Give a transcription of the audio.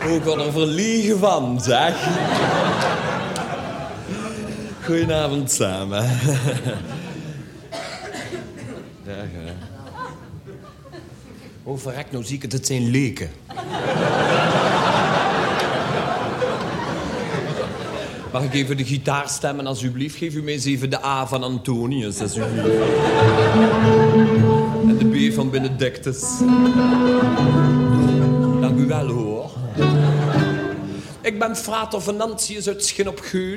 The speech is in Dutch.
Ook wel er verliegen van, zeg. Goedenavond samen. Dag, hè. Oh, verrek, nou zie ik het zijn leken. Mag ik even de gitaar stemmen, alsjeblieft? Geef u mij eens even de A van Antonius, alsjeblieft. En de B van Benedictus. Dank u wel, hoor. Ik ben frater Venantius uit Schin op Geul.